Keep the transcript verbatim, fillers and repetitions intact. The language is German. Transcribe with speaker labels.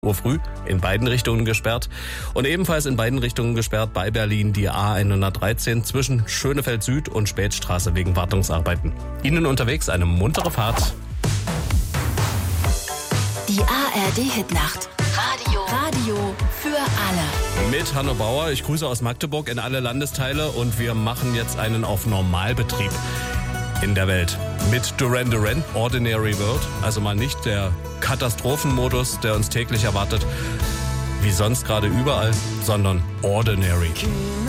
Speaker 1: Uhr früh in beiden Richtungen gesperrt und ebenfalls in beiden Richtungen gesperrt bei Berlin die A hundertdreizehn zwischen Schönefeld Süd und Spätstraße wegen Wartungsarbeiten. Ihnen unterwegs eine muntere Fahrt.
Speaker 2: Die A R D-Hitnacht. Radio. Radio für alle.
Speaker 1: Mit Hanno Bauer. Ich grüße aus Magdeburg in alle Landesteile und wir machen jetzt einen auf Normalbetrieb in der Welt. Mit Duran Duran, Ordinary World. Also mal nicht der Katastrophenmodus, der uns täglich erwartet, wie sonst gerade überall, sondern Ordinary.